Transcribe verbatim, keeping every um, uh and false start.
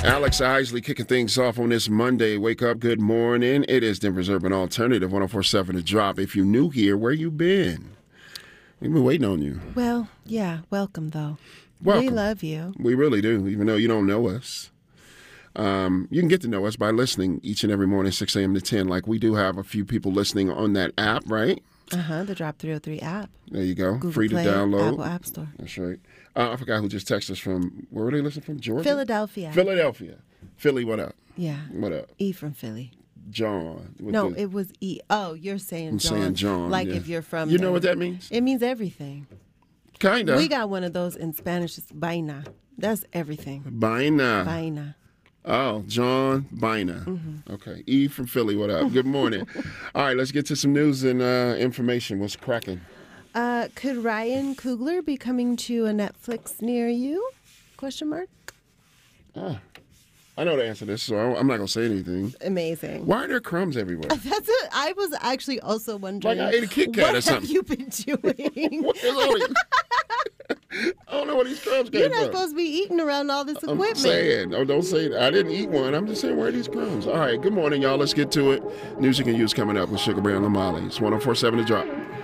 Alex Isley kicking things off on this Monday. Wake up, good morning. It is Denver's Urban Alternative, one oh four point seven The Drop. If you're new here, where you been? We've been waiting on you. Well, yeah, welcome, though. Welcome. We love you. We really do, even though you don't know us. Um, you can get to know us by listening each and every morning, six a.m. to ten. Like we do have a few people listening on that app, right? Uh-huh, the Drop three oh three app. There you go. Google Free Play, to download. Apple App Store. That's right. Uh, I forgot who just texted us from, where were they listening from? Georgia? Philadelphia. Philadelphia. Philly, what up? Yeah. What up? E from Philly. John. No, the, it was E. Oh, you're saying I'm John. saying John. Like yeah. if you're from. You the, know what that means? It means everything. Kind of. We got one of those in Spanish. It's vaina. That's everything. Vaina. Vaina. Oh, John Bina. Mm-hmm. Okay. E from Philly, what up? Good morning. All right, let's get to some news and uh, information. What's cracking? Uh, could Ryan Coogler be coming to a Netflix near you? Question mark. Ah, I know the answer to this, so I'm not going to say anything. Amazing. Why are there crumbs everywhere? That's it. I was actually also wondering. Like I ate a Kit Kat what or something. have you been doing? What is all these- I don't know where these crumbs came You're from. not supposed to be eating around all this I'm equipment. saying, oh, don't say that. I didn't eat one. I'm just saying, where are these crumbs? All right, good morning, y'all. Let's get to it. News you can use coming up with Sugar Bear and Lamali. It's one oh four point seven The Drop.